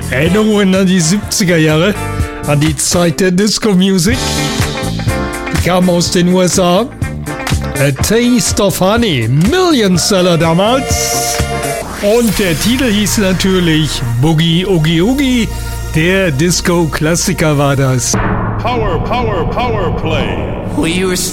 Erinnerungen an die 70er Jahre, an die Zeit der Disco-Music. Die kam aus den USA. A Taste of Honey, Millionseller damals. Und der Titel hieß natürlich Boogie Oogie Oogie. Der Disco-Klassiker war das. Power, power, power play. We were